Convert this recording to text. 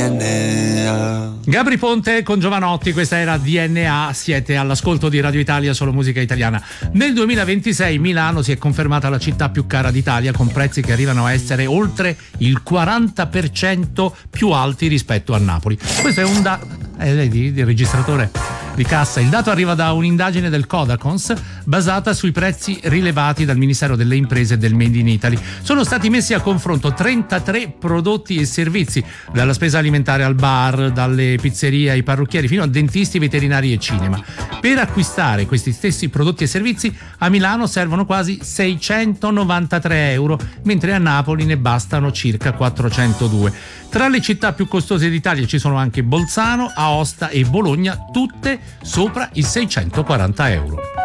DNA. Gabri Ponte con Giovanotti, questa era DNA, siete all'ascolto di Radio Italia, solo musica italiana. Nel 2026 Milano si è confermata la città più cara d'Italia, con prezzi che arrivano a essere oltre il 40% più alti rispetto a Napoli. Questo è un il registratore di cassa. Il dato arriva da un'indagine del Codacons basata sui prezzi rilevati dal Ministero delle Imprese e del Made in Italy. Sono stati messi a confronto 33 prodotti e servizi, dalla spesa alimentare al bar, dalle pizzerie ai parrucchieri fino a dentisti, veterinari e cinema. Per acquistare questi stessi prodotti e servizi a Milano servono quasi 693 euro, mentre a Napoli ne bastano circa 402. Tra le città più costose d'Italia ci sono anche Bolzano, Aosta e Bologna, tutte sopra i 640 euro.